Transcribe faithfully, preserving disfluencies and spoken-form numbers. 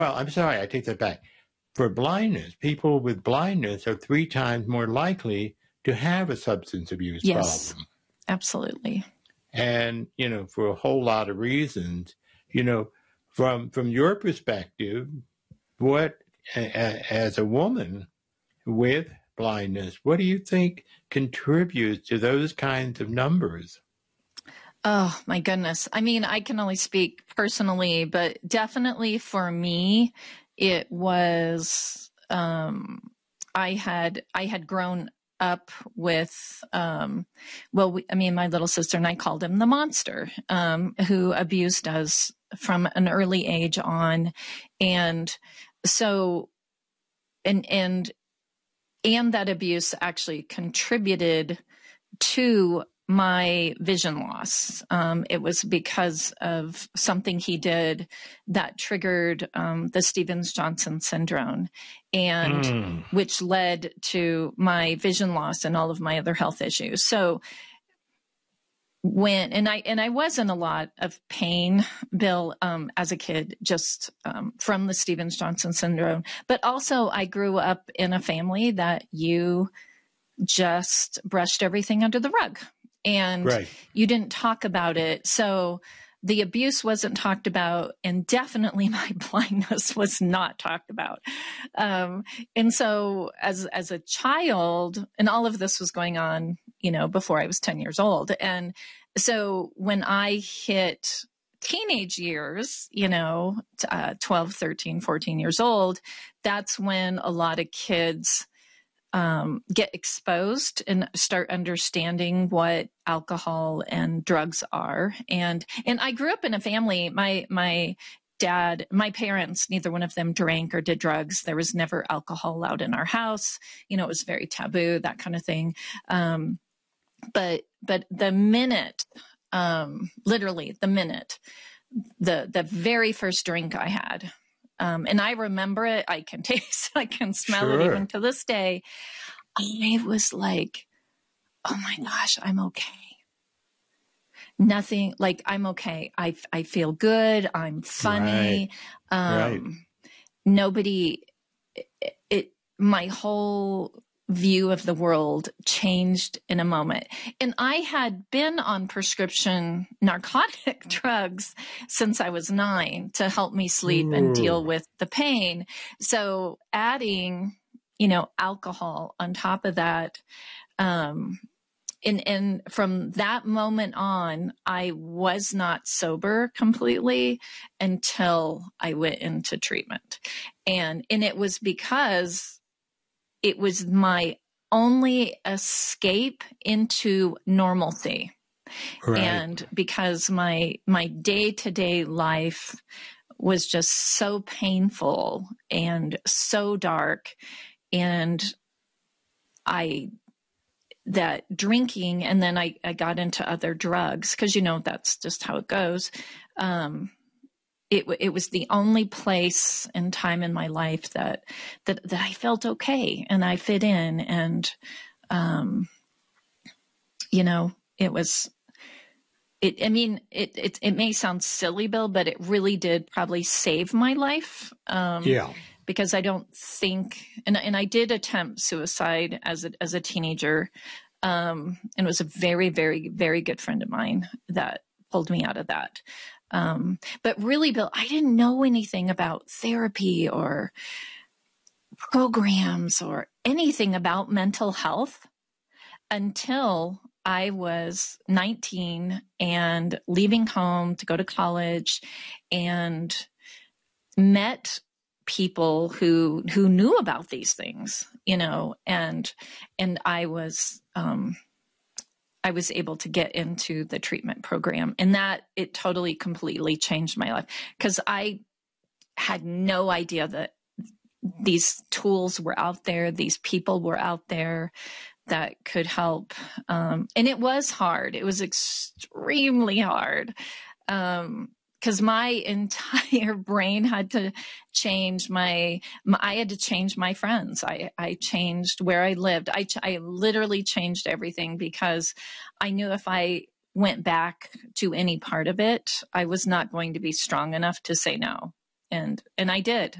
Well, I'm sorry, I take that back. For blindness, people with blindness are three times more likely to have a substance abuse Yes, problem. absolutely. And, you know, for a whole lot of reasons, you know, from from your perspective, what, a, as a woman with blindness, what do you think contributes to those kinds of numbers? Oh, my goodness. I mean, I can only speak personally, but definitely for me, it was, um, I had, I had grown up with, um, well, we, I mean, my little sister and I called him the monster, um, who abused us from an early age on. And so, and, and, and that abuse actually contributed to my vision loss. Um, it was because of something he did that triggered um, the Stevens-Johnson syndrome, and Mm. which led to my vision loss and all of my other health issues. So when and I and I was in a lot of pain, Bill, um, as a kid, just um, from the Stevens-Johnson syndrome. But also, I grew up in a family that you just brushed everything under the rug. And Right. you didn't talk about it. So the abuse wasn't talked about, and definitely my blindness was not talked about. Um, and so as, as a child, and all of this was going on, you know, before I was ten years old. And so when I hit teenage years, you know, uh, twelve, thirteen, fourteen years old, that's when a lot of kids Um, get exposed and start understanding what alcohol and drugs are. And, and I grew up in a family, my, my dad, my parents, neither one of them drank or did drugs. There was never alcohol allowed in our house. You know, it was very taboo, that kind of thing. Um, but, but the minute, um, literally the minute, the, the very first drink I had, Um, and I remember it. I can taste, I can smell Sure. it even to this day. I was like, oh my gosh, I'm okay. Nothing, like, I'm okay. I, I feel good. I'm funny. Right. Um, Right. Nobody, it, it, my whole view of the world changed in a moment. And I had been on prescription narcotic drugs since I was nine to help me sleep Ooh. and deal with the pain. So adding, you know, alcohol on top of that, um, and, and from that moment on, I was not sober completely until I went into treatment. And, and it was because it was my only escape into normalcy. Right. And because my, my day-to-day life was just so painful and so dark, and I, that drinking, and then I, I got into other drugs, because, you know, that's just how it goes. Um, It, it was the only place and time in my life that, that, that I felt okay and I fit in. And, um, you know, it was, it, I mean, it, it, it may sound silly, Bill, but it really did probably save my life. Um, Yeah. because I don't think, and, and I did attempt suicide as a, as a teenager. Um, and it was a very, very, very good friend of mine that pulled me out of that. Um, but really, Bill, I didn't know anything about therapy or programs or anything about mental health until I was nineteen and leaving home to go to college, and met people who, who knew about these things, you know, and, and I was, um, I was able to get into the treatment program, and that it totally, completely changed my life, because I had no idea that these tools were out there. These people were out there that could help. Um, and it was hard. It was extremely hard. Um, Cause my entire brain had to change my, my, I had to change my friends. I, I changed where I lived. I, I literally changed everything, because I knew if I went back to any part of it, I was not going to be strong enough to say no. And, and I did.